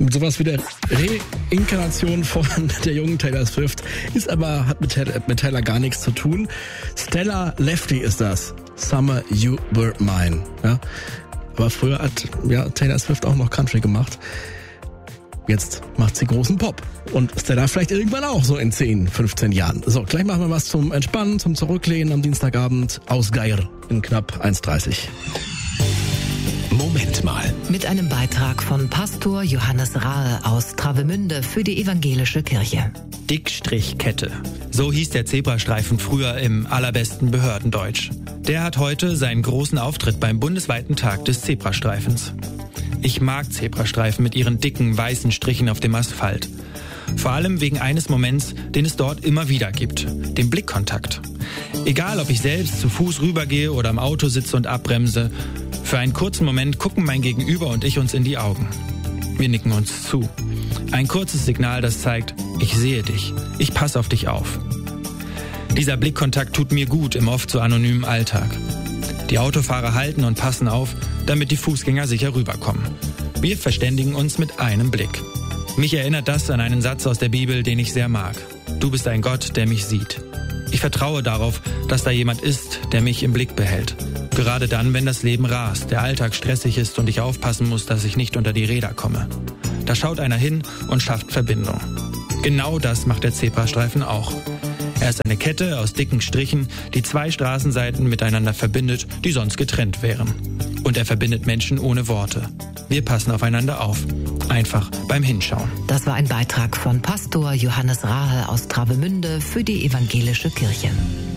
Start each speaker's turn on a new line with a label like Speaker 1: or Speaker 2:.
Speaker 1: Sowas wie der Reinkarnation von der jungen Taylor Swift hat mit Taylor gar nichts zu tun. Stella Lefty ist das. Summer You Were Mine. Ja? Aber früher hat Taylor Swift auch noch Country gemacht. Jetzt macht sie großen Pop. Und Stella vielleicht irgendwann auch so in 10, 15 Jahren. So, gleich machen wir was zum Entspannen, zum Zurücklehnen am Dienstagabend aus Geier in knapp 1,30.
Speaker 2: Moment mal.
Speaker 3: Mit einem Beitrag von Pastor Johannes Rahe aus Travemünde für die Evangelische Kirche.
Speaker 4: Dickstrichkette. So hieß der Zebrastreifen früher im allerbesten Behördendeutsch. Der hat heute seinen großen Auftritt beim bundesweiten Tag des Zebrastreifens. Ich mag Zebrastreifen mit ihren dicken, weißen Strichen auf dem Asphalt. Vor allem wegen eines Moments, den es dort immer wieder gibt. Dem Blickkontakt. Egal, ob ich selbst zu Fuß rübergehe oder im Auto sitze und abbremse, für einen kurzen Moment gucken mein Gegenüber und ich uns in die Augen. Wir nicken uns zu. Ein kurzes Signal, das zeigt, ich sehe dich, ich passe auf dich auf. Dieser Blickkontakt tut mir gut im oft so anonymen Alltag. Die Autofahrer halten und passen auf, damit die Fußgänger sicher rüberkommen. Wir verständigen uns mit einem Blick. Mich erinnert das an einen Satz aus der Bibel, den ich sehr mag. Du bist ein Gott, der mich sieht. Ich vertraue darauf, dass da jemand ist, der mich im Blick behält. Gerade dann, wenn das Leben rast, der Alltag stressig ist und ich aufpassen muss, dass ich nicht unter die Räder komme. Da schaut einer hin und schafft Verbindung. Genau das macht der Zebrastreifen auch. Er ist eine Kette aus dicken Strichen, die zwei Straßenseiten miteinander verbindet, die sonst getrennt wären. Und er verbindet Menschen ohne Worte. Wir passen aufeinander auf. Einfach beim Hinschauen.
Speaker 3: Das war ein Beitrag von Pastor Johannes Rahe aus Travemünde für die Evangelische Kirche.